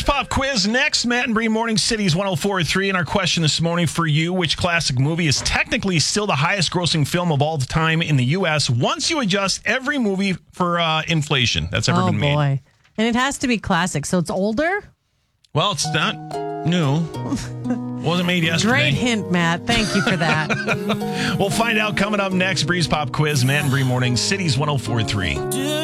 Pop quiz next. Matt and Bree, Morning City's 104.3. And our question this morning for you, which classic movie is technically still the highest grossing film of all time in the U.S. once you adjust every movie for inflation that's ever been made? Oh, boy. And it has to be classic, so it's older? Well, it's not new. Wasn't made yesterday. Great hint, Matt. Thank you for that. We'll find out coming up next. Breeze Pop quiz, Matt and Bree, Morning City's 104.3.